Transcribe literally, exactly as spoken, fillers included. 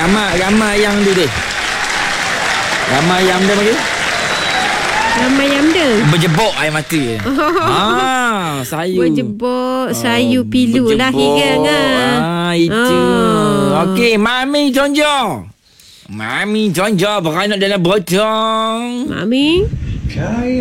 Ramai ramai ayam tu deh. Ramai ayam dia bagi. Ramai ayam dia. Berjebok air mata. Ah, sayu. Berjebok sayu pilu lah hilang ah. Ah, itu. Ah. Okey, Mami Jonjo. Mami Jonjo beranak dalam botol. Mami. Cahaya